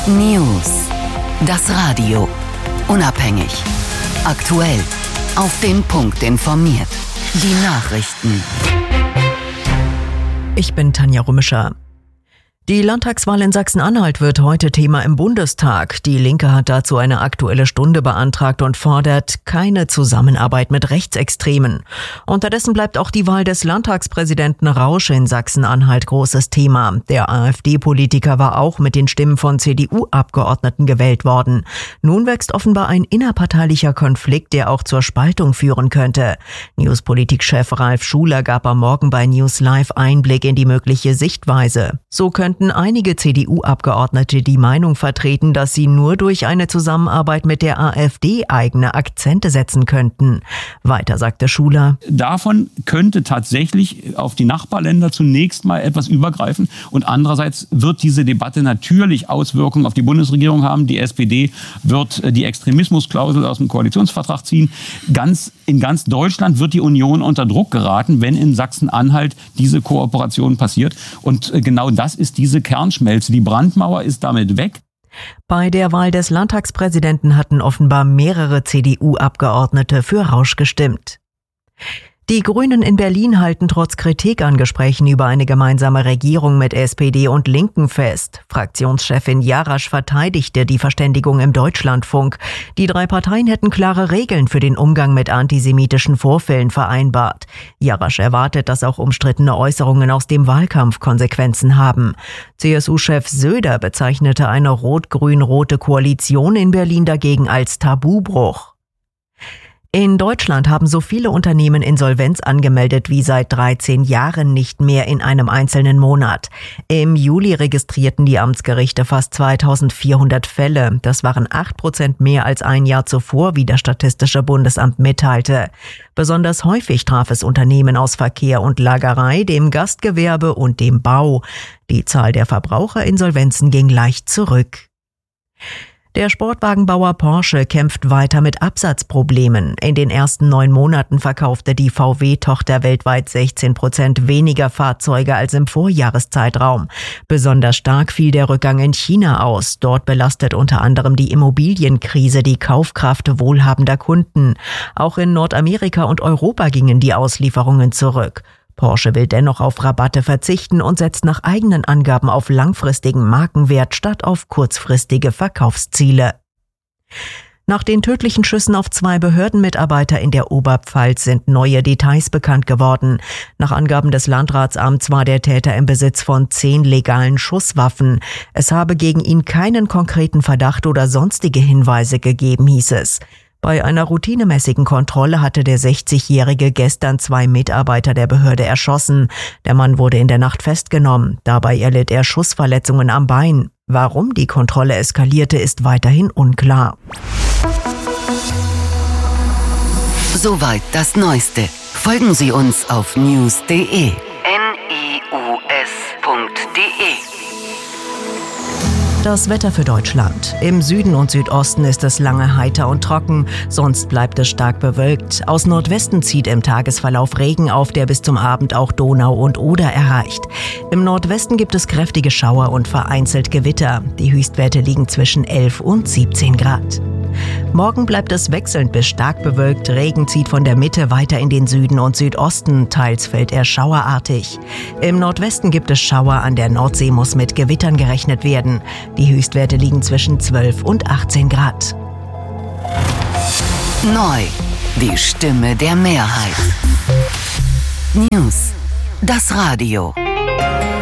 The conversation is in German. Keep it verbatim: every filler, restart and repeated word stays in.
News. Das Radio. Unabhängig. Aktuell. Auf den Punkt informiert. Die Nachrichten. Ich bin Tanja Rümischer. Die Landtagswahl in Sachsen-Anhalt wird heute Thema im Bundestag. Die Linke hat dazu eine Aktuelle Stunde beantragt und fordert keine Zusammenarbeit mit Rechtsextremen. Unterdessen bleibt auch die Wahl des Landtagspräsidenten Rausch in Sachsen-Anhalt großes Thema. Der AfD-Politiker war auch mit den Stimmen von C D U-Abgeordneten gewählt worden. Nun wächst offenbar ein innerparteilicher Konflikt, der auch zur Spaltung führen könnte. Newspolitik-Chef Ralf Schuler gab am Morgen bei News Live Einblick in die mögliche Sichtweise. So könnte einige C D U-Abgeordnete die Meinung vertreten, dass sie nur durch eine Zusammenarbeit mit der AfD eigene Akzente setzen könnten. Weiter sagte Schuler: Davon könnte tatsächlich auf die Nachbarländer zunächst mal etwas übergreifen. Und andererseits wird diese Debatte natürlich Auswirkungen auf die Bundesregierung haben. Die S P D wird die Extremismusklausel aus dem Koalitionsvertrag ziehen. Ganz, in ganz Deutschland wird die Union unter Druck geraten, wenn in Sachsen-Anhalt diese Kooperation passiert. Und genau das ist die Diese Kernschmelze, die Brandmauer ist damit weg. Bei der Wahl des Landtagspräsidenten hatten offenbar mehrere C D U-Abgeordnete für Rausch gestimmt. Die Grünen in Berlin halten trotz Kritik an Gesprächen über eine gemeinsame Regierung mit S P D und Linken fest. Fraktionschefin Jarasch verteidigte die Verständigung im Deutschlandfunk. Die drei Parteien hätten klare Regeln für den Umgang mit antisemitischen Vorfällen vereinbart. Jarasch erwartet, dass auch umstrittene Äußerungen aus dem Wahlkampf Konsequenzen haben. C S U-Chef Söder bezeichnete eine rot-grün-rote Koalition in Berlin dagegen als Tabubruch. In Deutschland haben so viele Unternehmen Insolvenz angemeldet wie seit dreizehn Jahren nicht mehr in einem einzelnen Monat. Im Juli registrierten die Amtsgerichte fast zweitausendvierhundert Fälle. Das waren acht Prozent mehr als ein Jahr zuvor, wie das Statistische Bundesamt mitteilte. Besonders häufig traf es Unternehmen aus Verkehr und Lagerei, dem Gastgewerbe und dem Bau. Die Zahl der Verbraucherinsolvenzen ging leicht zurück. Der Sportwagenbauer Porsche kämpft weiter mit Absatzproblemen. In den ersten neun Monaten verkaufte die V W-Tochter weltweit sechzehn Prozent weniger Fahrzeuge als im Vorjahreszeitraum. Besonders stark fiel der Rückgang in China aus. Dort belastet unter anderem die Immobilienkrise die Kaufkraft wohlhabender Kunden. Auch in Nordamerika und Europa gingen die Auslieferungen zurück. Porsche will dennoch auf Rabatte verzichten und setzt nach eigenen Angaben auf langfristigen Markenwert statt auf kurzfristige Verkaufsziele. Nach den tödlichen Schüssen auf zwei Behördenmitarbeiter in der Oberpfalz sind neue Details bekannt geworden. Nach Angaben des Landratsamts war der Täter im Besitz von zehn legalen Schusswaffen. Es habe gegen ihn keinen konkreten Verdacht oder sonstige Hinweise gegeben, hieß es. Bei einer routinemäßigen Kontrolle hatte der sechzigjährige gestern zwei Mitarbeiter der Behörde erschossen. Der Mann wurde in der Nacht festgenommen. Dabei erlitt er Schussverletzungen am Bein. Warum die Kontrolle eskalierte, ist weiterhin unklar. Soweit das Neueste. Folgen Sie uns auf news punkt de. N I U S punkt de. Das Wetter für Deutschland. Im Süden und Südosten ist es lange heiter und trocken, sonst bleibt es stark bewölkt. Aus Nordwesten zieht im Tagesverlauf Regen auf, der bis zum Abend auch Donau und Oder erreicht. Im Nordwesten gibt es kräftige Schauer und vereinzelt Gewitter. Die Höchstwerte liegen zwischen elf und siebzehn Grad. Morgen bleibt es wechselnd bis stark bewölkt. Regen zieht von der Mitte weiter in den Süden und Südosten. Teils fällt er schauerartig. Im Nordwesten gibt es Schauer. An der Nordsee muss mit Gewittern gerechnet werden. Die Höchstwerte liegen zwischen zwölf und achtzehn Grad. Neu. Die Stimme der Mehrheit. News. Das Radio.